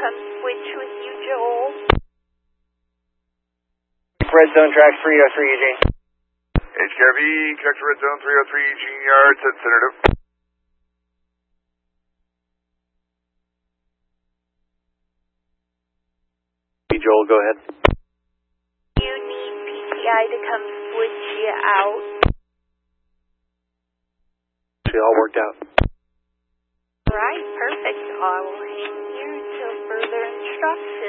come switch with you, Joel. Red zone track 303, Eugene. HKRV, connect to red zone 303, Eugene Yards, at Senator. Joel, go ahead. You need PTI to come switch you out. It all worked out. All right, perfect. I will hang here until further instructions.